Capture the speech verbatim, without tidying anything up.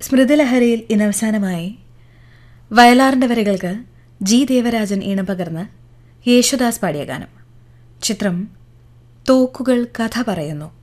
സ്മൃതിലഹരിയിൽ ഇന്നവസാനമായി വയലാറിൻ്റെ വരികൾക്ക് ജി ദേവരാജൻ ഈണം പകർന്ന് യേശുദാസ് പാടിയ ഗാനം. ചിത്രം തോക്കുകൾ കഥ പറയുന്നു.